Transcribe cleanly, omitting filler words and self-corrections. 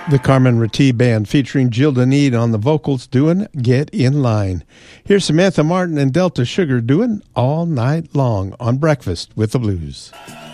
The Carmen Rattee Band featuring Jill Deneen on the vocals doing Get in Line. Here's Samantha Martin and Delta Sugar doing All Night Long on Breakfast with the Blues.